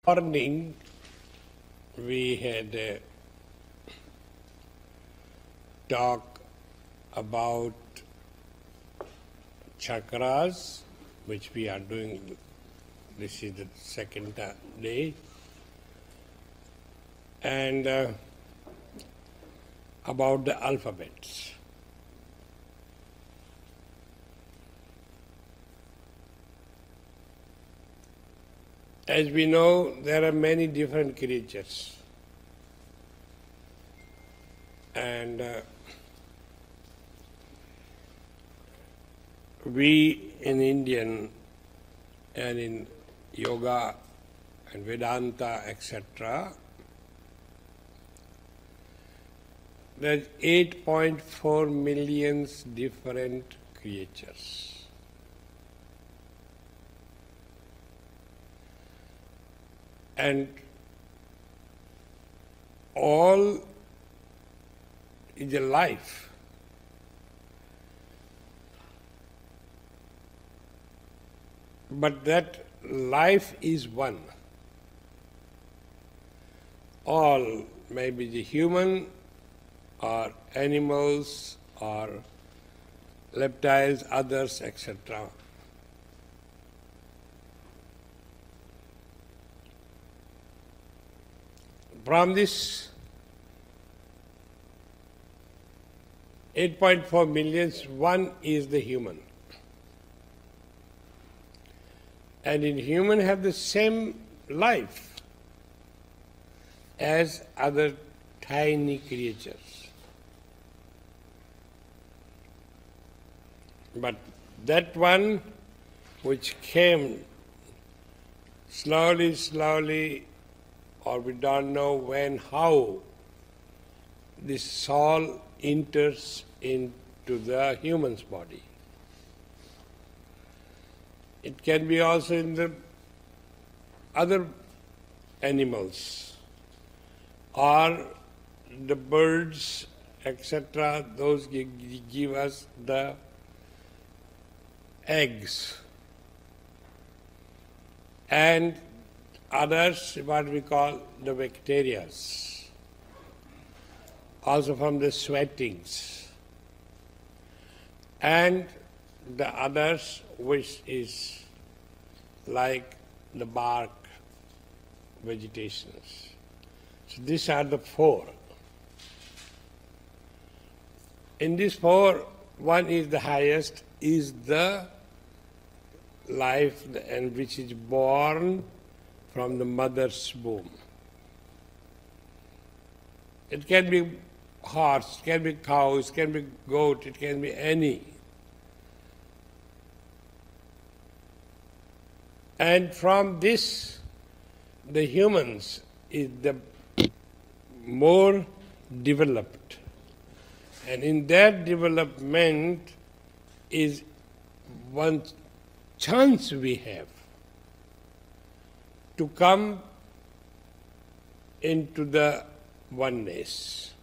Morning, we had a talk about chakras, which we are doing. This is the second day, and about the alphabets. As we know, there are many different creatures, and we in Indian and in yoga and Vedanta, etc., there's 8.4 million different creatures. And all is a life. But that life is one. All, maybe the human or animals or reptiles, others, etc. From this 8.4 million, one is the human. And in human have the same life as other tiny creatures. But that one which came slowly, or we don't know when, how, this soul enters into the human's body. It can be also in the other animals or the birds, etc. Those give us the eggs. And others, what we call the bacteria, also from the sweatings. And the others, which is like the bark vegetations. So these are the four. In these four, one is the highest, is the life and which is born from the mother's womb. It can be horse, it can be cows, it can be goat, it can be any. And from this, the humans is the more developed. And in that development is one chance we have to come into the oneness,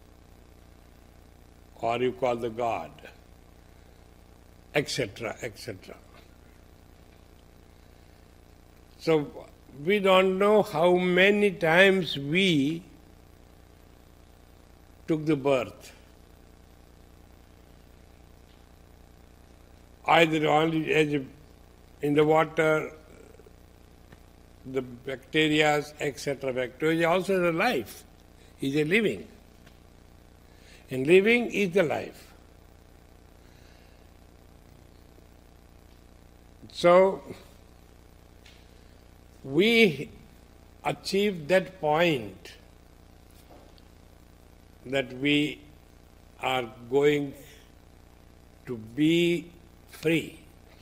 or you call the God, etc., etc. So we don't know how many times we took the birth. Either only as in the water, the bacteria, etc. Bacteria also the life, is a living. And living is the life. So we achieve that point that we are going to be free.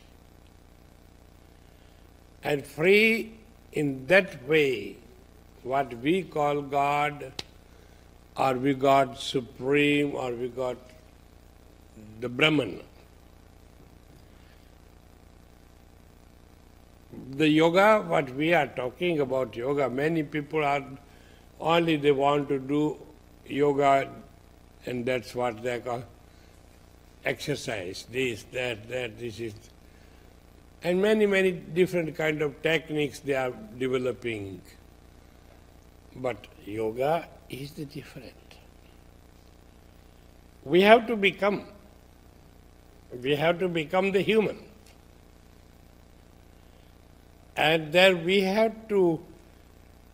And free in that way, what we call God, or we got Supreme, or we got the Brahman. The yoga, what we are talking about yoga, many people are only they want to do yoga, and that's what they call exercise, this, that, this is. And many, many different kind of techniques they are developing. But yoga is the different. We have to become the human. And then we have to